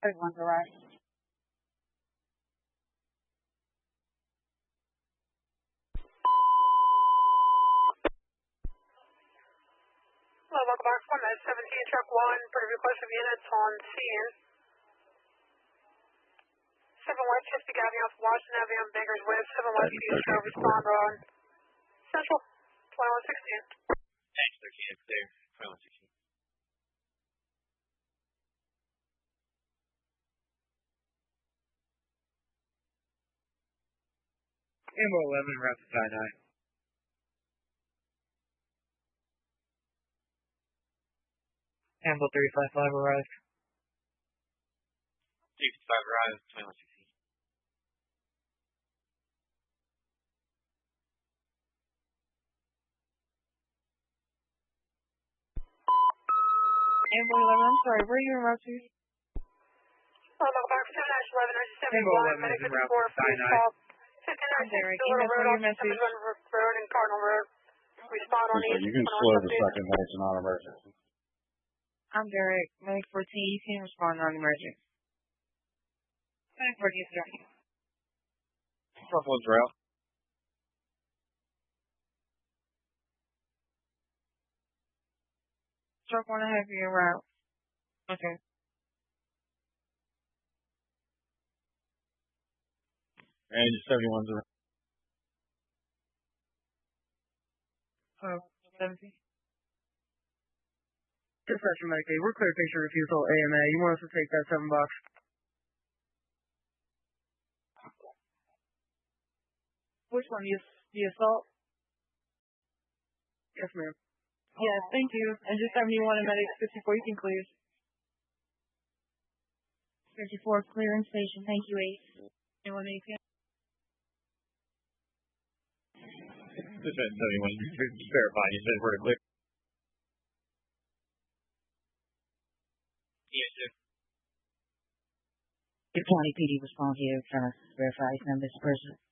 Everyone's arrived. Hello, welcome back from Med 17, truck 1, per request of units on scene. 7 West Chesapeake Avenue off Washington Avenue on Baker's Way, 7 West East Road, respond on Central, 2116. Thanks, 13, clear, 2116. Ambo 11, route to Sinai. Ambo 355 arrived. 355 arrived, 2116. Ambo 11, I'm sorry, where are you in route to? Welcome back from 7-11, Ambo 11 is en route to Sinai. 59 Derek, Little Road, your off message. Road and Cardinal Road. Respond on So each. you can slow the second when it's not emergency. I'm Derek, Medic 14, you can respond on emergency. Medic 14, sir. Truck 1's route. Truck 1, I have you en route. Okay. And 71's around. 17. Dispatcher Medicaid, we're clear picture refusal AMA. You want us to take that 7 box? Which one? The assault? Yes, ma'am. Yes, thank you. And just 71 and Medic 54, you can clear. 54, clear in station. Thank you, 8. Anyone anything? Just 71, you verify, you said we're clear. Yes, sir. Your County PD response here, trying to verify his number, person.